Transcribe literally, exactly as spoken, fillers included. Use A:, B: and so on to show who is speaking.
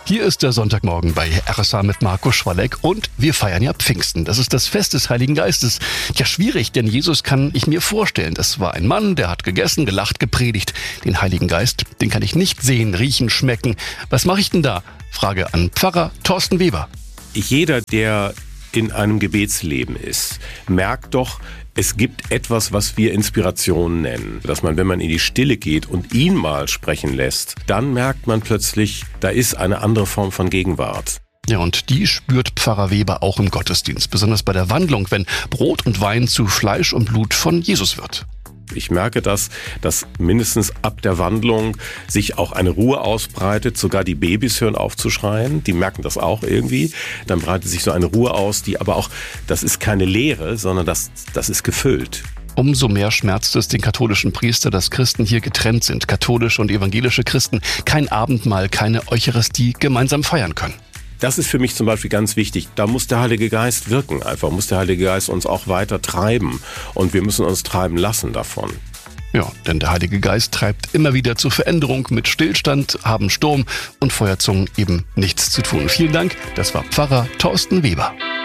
A: Hier ist der Sonntagmorgen bei R S A mit Marco Schwalleck und wir feiern ja Pfingsten. Das ist das Fest des Heiligen Geistes. Ja, schwierig, denn Jesus kann ich mir vorstellen. Das war ein Mann, der hat gegessen, gelacht, gepredigt. Den Heiligen Geist, den kann ich nicht sehen, riechen, schmecken. Was mache ich denn da? Frage an Pfarrer Thorsten Weber.
B: Jeder, der in einem Gebetsleben ist, merkt doch, es gibt etwas, was wir Inspiration nennen. Dass man, wenn man in die Stille geht und ihn mal sprechen lässt, dann merkt man plötzlich, da ist eine andere Form von Gegenwart.
A: Ja, und die spürt Pfarrer Weber auch im Gottesdienst, besonders bei der Wandlung, wenn Brot und Wein zu Fleisch und Blut von Jesus wird.
B: Ich merke das, dass mindestens ab der Wandlung sich auch eine Ruhe ausbreitet. Sogar die Babys hören auf zu schreien. Die merken das auch irgendwie. Dann breitet sich so eine Ruhe aus, die aber auch, das ist keine Leere, sondern das, das ist gefüllt.
A: Umso mehr schmerzt es den katholischen Priester, dass Christen hier getrennt sind. Katholische und evangelische Christen kein Abendmahl, keine Eucharistie gemeinsam feiern können.
B: Das ist für mich zum Beispiel ganz wichtig. Da muss der Heilige Geist wirken. Einfach muss der Heilige Geist uns auch weiter treiben. Und wir müssen uns treiben lassen davon.
A: Ja, denn der Heilige Geist treibt immer wieder zur Veränderung. Mit Stillstand haben Sturm und Feuerzungen eben nichts zu tun. Vielen Dank, das war Pfarrer Thorsten Weber.